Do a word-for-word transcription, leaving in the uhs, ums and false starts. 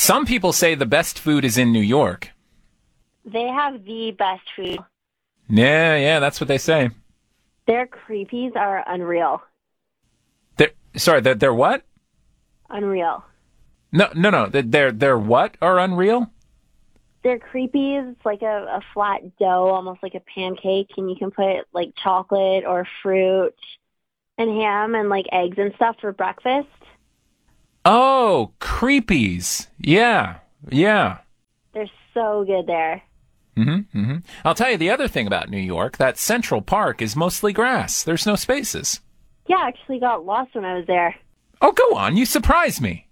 Some people say the best food is in New York. They have the best food. Yeah, yeah, that's what they say. Their creepies are unreal. They're, sorry, they're, they're what? Unreal. No, no, no. They're, they're what are unreal? They're creepies. It's like a, a flat dough, almost like a pancake, and you can put like chocolate or fruit and ham and like eggs and stuff for breakfast. Oh, creepies. Yeah, yeah. They're so good there. Mm-hmm, mm-hmm. I'll tell you the other thing about New York, that Central Park is mostly grass. There's no spaces. Yeah, I actually got lost when I was there. Oh, go on. You surprised me.